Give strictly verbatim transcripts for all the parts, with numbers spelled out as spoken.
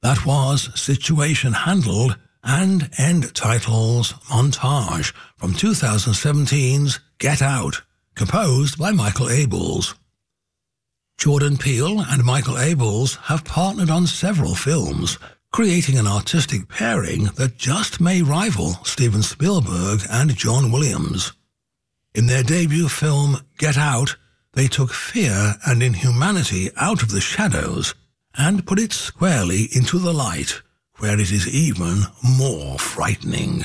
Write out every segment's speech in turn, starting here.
That was Situation Handled and End Titles Montage from two thousand seventeen's Get Out, composed by Michael Abels. Jordan Peele and Michael Abels have partnered on several films, creating an artistic pairing that just may rival Steven Spielberg and John Williams. In their debut film, Get Out, they took fear and inhumanity out of the shadows and put it squarely into the light, where it is even more frightening.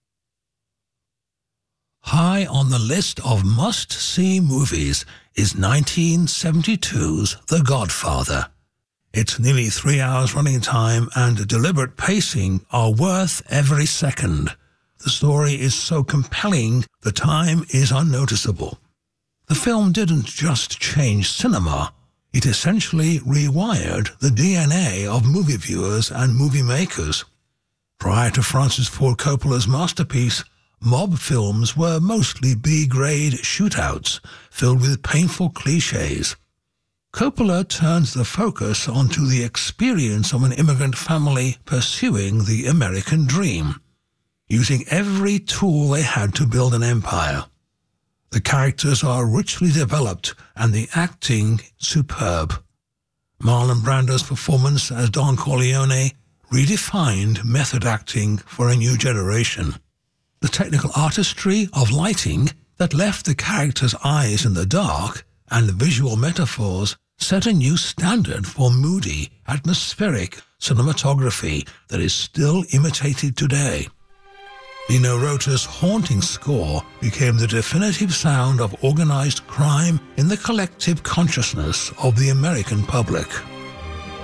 High on the list of must-see movies is nineteen seventy-two's The Godfather. Its nearly three hours running time and deliberate pacing are worth every second. The story is so compelling, the time is unnoticeable. The film didn't just change cinema, it essentially rewired the D N A of movie viewers and movie makers. Prior to Francis Ford Coppola's masterpiece, mob films were mostly B-grade shootouts filled with painful cliches. Coppola turns the focus onto the experience of an immigrant family pursuing the American dream, using every tool they had to build an empire. The characters are richly developed and the acting superb. Marlon Brando's performance as Don Corleone redefined method acting for a new generation. The technical artistry of lighting that left the characters' eyes in the dark and the visual metaphors set a new standard for moody, atmospheric cinematography that is still imitated today. Nino Rota's haunting score became the definitive sound of organized crime in the collective consciousness of the American public.